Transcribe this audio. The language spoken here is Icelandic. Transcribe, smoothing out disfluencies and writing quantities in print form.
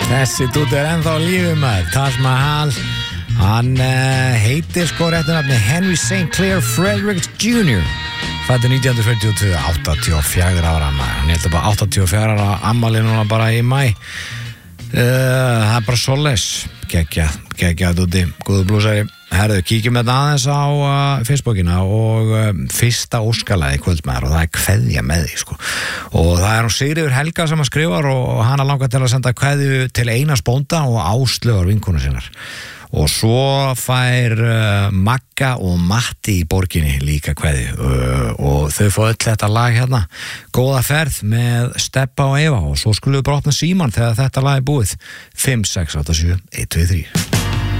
Þessi dúti ennþá á lífi maður, Taj Mahal. Hann heitir sko réttunafni Henry St. Clair Fredericks Jr. Fæddur 1942, 84 ára maður. Hann heldur bara 84 ára ammali núna bara í maí. Það bara svoleiðis. Geggjað dúti, góðu blúsari. Herðu, kíkjum þetta aðeins á Facebookina og fyrsta óskalagi kvöldmaður og það kveðja með því sko. Og það hún Sigríður Helga sem skrifar og hana langar til að senda kveðju til Einars bónda og Áslaugar vinkonu sinnar. Og svo fær Magga og Matti í borginni líka kveðju og þau fá öll þetta lag hérna. Góða ferð með Stebba og Eva og svo skulum við brotna síman þegar þetta lag búið. 5, 6, 8, 7, 1, 2, 3